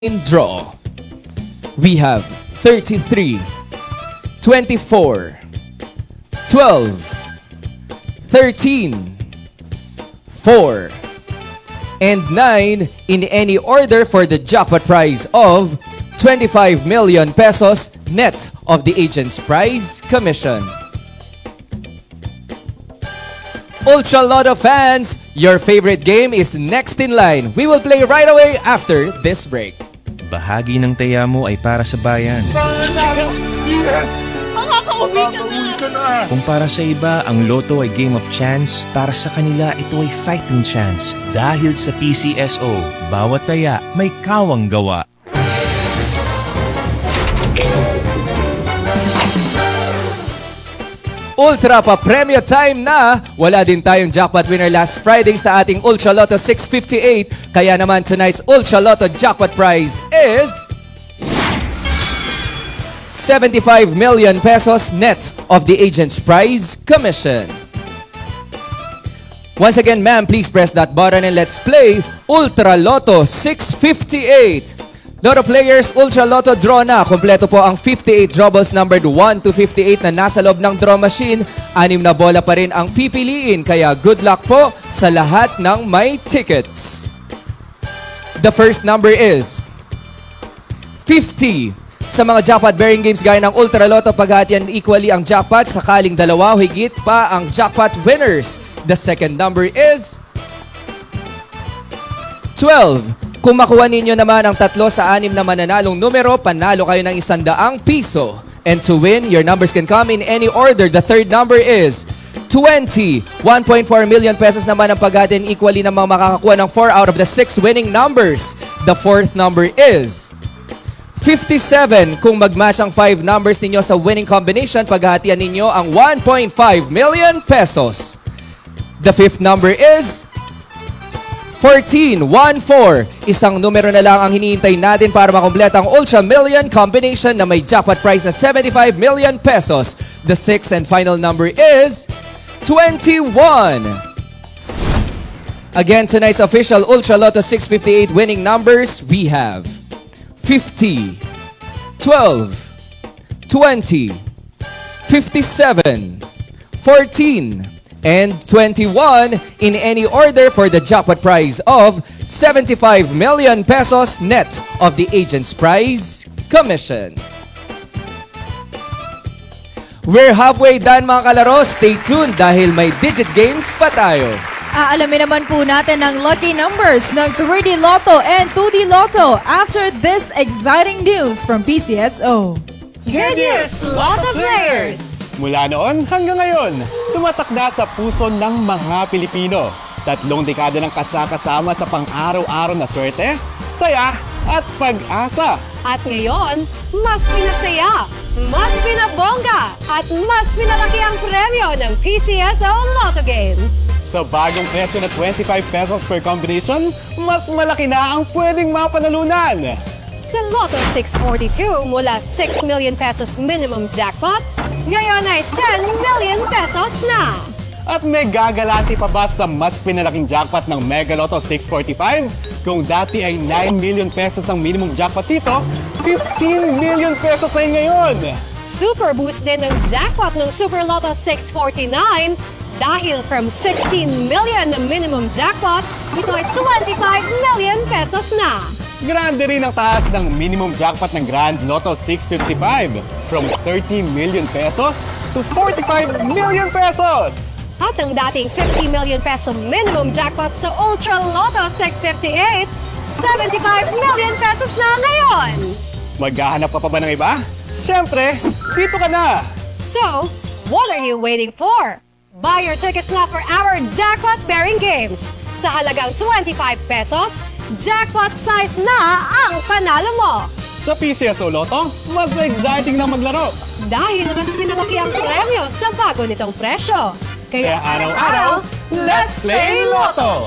In draw, we have 33, 24, 12, 13, 4, and 9 in any order for the jackpot prize of 25 million pesos net of the agent's prize commission. Ultra Lotto fans, your favorite game is next in line. We will play right away after this break. Bahagi ng taya mo ay para sa bayan. Makakauwi ka na! Kung para sa iba, ang loto ay game of chance, para sa kanila ito ay fighting chance. Dahil sa PCSO, bawat taya may kawang gawa. Ultra pa premyo time na! Wala din tayong jackpot winner last Friday sa ating Ultra Lotto 658. Kaya naman tonight's Ultra Lotto jackpot prize is 75 million pesos net of the agent's prize commission. Once again, ma'am, please press that button and let's play Ultra Lotto 658. Lotto players, Ultra Lotto draw na. Kompleto po ang 58 drawballs numbered 1 to 58 na nasa loob ng draw machine. 6 na bola pa rin ang pipiliin. Kaya good luck po sa lahat ng may tickets. The first number is 50. Sa mga jackpot-bearing games gaya ng Ultra Lotto, paghahatian equally ang jackpot. Sakaling dalawa, higit pa ang jackpot winners. The second number is 12. Kung makuha ninyo naman ang 3 sa 6 na mananalong numero, panalo kayo ng 100 piso. And to win, your numbers can come in any order. The third number is 20. 1.4 million pesos naman ang paghahatian equally ng mga makakakuha ng 4 out of the 6 winning numbers. The fourth number is 57. Kung mag-match ang 5 numbers ninyo sa winning combination, paghahatian ninyo ang 1.5 million pesos. The fifth number is 14. 1-4. Isang numero na lang ang hinihintay natin para makumpleto ang Ultra Million combination na may jackpot prize na 75 million pesos. The sixth and final number is 21. Again, tonight's official Ultra Lotto 658 winning numbers, we have 50, 12, 20, 57, 14, and 21 in any order for the jackpot prize of 75 million pesos net of the agent's prize commission. We're halfway done mga kalaro. Stay tuned dahil may digit games pa tayo. Aalamin naman po natin ang lucky numbers ng 3D Lotto and 2D Lotto after this exciting news from PCSO. Good news, Lotto players! Mula noon hanggang ngayon, tumatakda sa puso ng mga Pilipino. 3 dekada ng kasama sa pang-araw-araw na swerte, saya at pag-asa. At ngayon, mas pinasaya, mas pinabongga, at mas pinalaki ang premyo ng PCSO Lotto Game. Sa bagong presyo na 25 pesos per combination, mas malaki na ang pwedeng mapanalunan. Sa Lotto 642, mula 6 million pesos minimum jackpot, ngayon ay 10 million pesos na. At may gagalati pa ba sa mas pinalaking jackpot ng Mega Lotto 645? Kung dati ay 9 million pesos ang minimum jackpot dito, 15 million pesos ay ngayon. Super boost din ng jackpot ng Super Lotto 649 dahil from 16 million na minimum jackpot, ito ay 25 million pesos na. Grande rin ang taas ng minimum jackpot ng Grand Lotto 655 from 30 million pesos to 45 million pesos. At ang dating 50 million peso minimum jackpot sa Ultra Lotto 658, 75 million pesos na ngayon. Maghahanap ka pa ba ng iba? Siyempre, dito ka na! So, what are you waiting for? Buy your tickets now for our jackpot-bearing games. Sa halagang 25 pesos, jackpot size na ang panalo mo! Sa PCSO Lotto, mas exciting na maglaro! Dahil mas pinalaki ang premyo sa bago nitong presyo. Kaya araw-araw, let's play Lotto!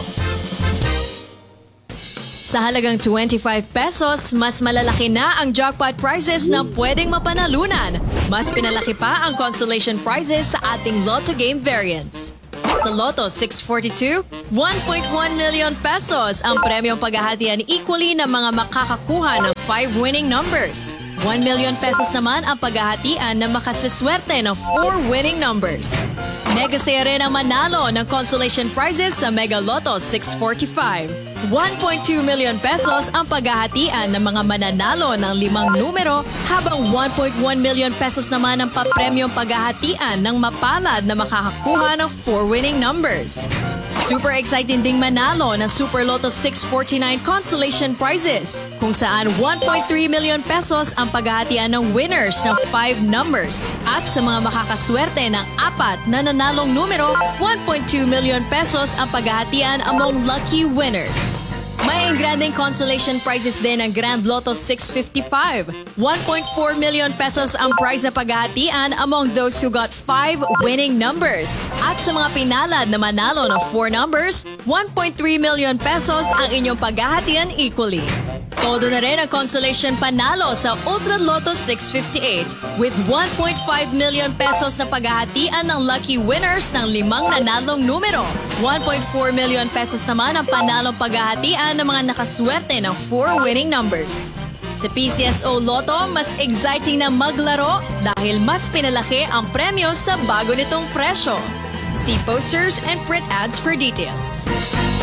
Sa halagang 25 pesos, mas malalaki na ang jackpot prizes na pwedeng mapanalunan. Mas pinalaki pa ang consolation prizes sa ating Lotto game variants. Sa Lotto 642, 1.1 million pesos ang premyong paghahatian equally ng mga makakakuha ng 5 winning numbers. 1 million pesos naman ang paghahatian na makasiswerte ng 4 winning numbers. Mega saya rin ang manalo ng consolation prizes sa Mega Lotto 645. 1.2 million pesos ang paghahatian ng mga mananalo ng 5 numero habang 1.1 million pesos naman ang papremyong paghahatian ng mapalad na makakakuha ng 4 winning numbers. Super exciting ding manalo ng Super Lotto 649 consolation prizes kung saan 1.3 million pesos ang paghahatian ng winners ng 5 numbers at sa mga makakaswerte ng 4 na nanalong numero, 1.2 million pesos ang paghahatian among lucky winners. May engranding consolation prizes din ang Grand Lotto 655. 1.4 million pesos ang prize na paghahatian among those who got 5 winning numbers. At sa mga pinalad na manalo ng 4 numbers, 1.3 million pesos ang inyong paghahatian equally. Todo na rin ang consolation panalo sa Ultra Lotto 658 with 1.5 million pesos na paghahatian ng lucky winners ng 5 nanalong numero. 1.4 million pesos naman ang panalong paghahatian ng mga nakaswerte ng 4 winning numbers. Sa PCSO Lotto, mas exciting na maglaro dahil mas pinalaki ang premyo sa bago nitong presyo. See posters and print ads for details.